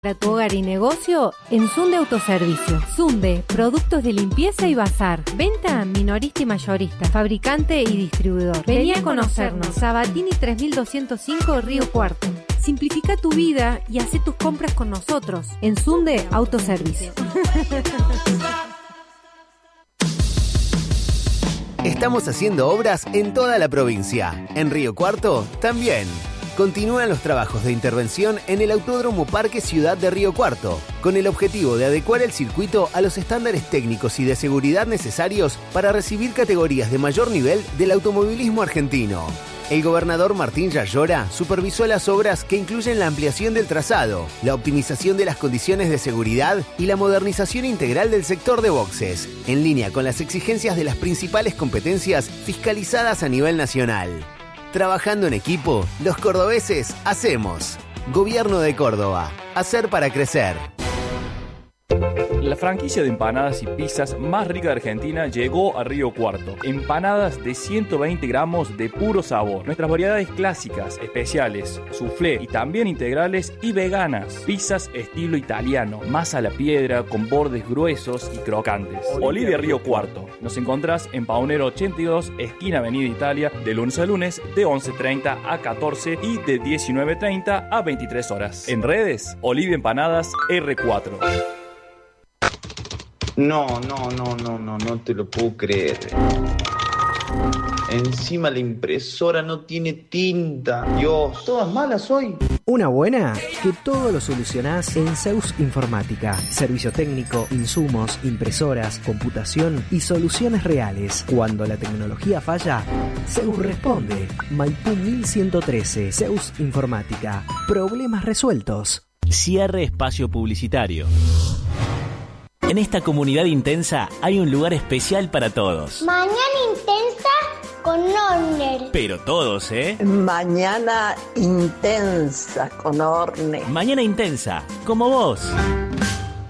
Para tu hogar y negocio, en Zunde Autoservicio. Zunde, productos de limpieza y bazar. Venta minorista y mayorista, fabricante y distribuidor. Vení a conocernos. Sabatini 3205 Río Cuarto. Simplifica tu vida y haz tus compras con nosotros. En Zunde Autoservicio. Estamos haciendo obras en toda la provincia. En Río Cuarto, también. Continúan los trabajos de intervención en el Autódromo Parque Ciudad de Río Cuarto, con el objetivo de adecuar el circuito a los estándares técnicos y de seguridad necesarios para recibir categorías de mayor nivel del automovilismo argentino. El gobernador Martín Yayora supervisó las obras que incluyen la ampliación del trazado, la optimización de las condiciones de seguridad y la modernización integral del sector de boxes, en línea con las exigencias de las principales competencias fiscalizadas a nivel nacional. Trabajando en equipo, los cordobeses hacemos. Gobierno de Córdoba. Hacer para crecer. La franquicia de empanadas y pizzas más rica de Argentina llegó a Río Cuarto. Empanadas de 120 gramos de puro sabor. Nuestras variedades clásicas, especiales, soufflé y también integrales y veganas. Pizzas estilo italiano, masa a la piedra con bordes gruesos y crocantes. Olivia Río Cuarto. Nos encontrás en Paunero 82, esquina Avenida Italia, de lunes a lunes, de 11:30 a 14 y de 19:30 a 23 horas. En redes, Olivia Empanadas R4. No te lo puedo creer. Encima la impresora no tiene tinta. Dios, todas malas hoy. Una buena, que todo lo solucionás en Zeus Informática. Servicio técnico, insumos, impresoras, computación y soluciones reales. Cuando la tecnología falla, Zeus responde. Maipú 1113, Zeus Informática. Problemas resueltos. Cierre espacio publicitario. En esta comunidad intensa hay un lugar especial para todos. Mañana intensa con Orner. Pero todos, ¿eh? Mañana intensa con Orner. Mañana intensa, como vos.